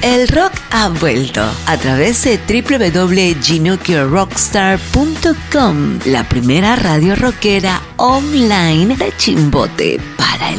El rock ha vuelto a través de www.ginokirrockstar.com, la primera radio rockera online de Chimbote para el